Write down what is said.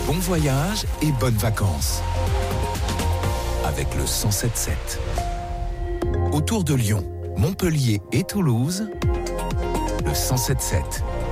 Bon voyage et bonnes vacances avec le 107.7. Autour de Lyon, Montpellier et Toulouse, le 107.7.